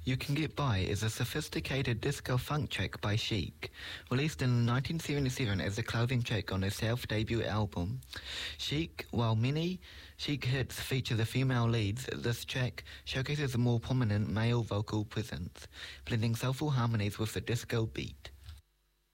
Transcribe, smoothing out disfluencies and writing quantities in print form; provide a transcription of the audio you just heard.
You Can Get By is a sophisticated disco funk track by Chic, released in 1977 as a closing track on his self-debut album. While many Chic hits feature the female leads, this track showcases a more prominent male vocal presence, blending soulful harmonies with the disco beat.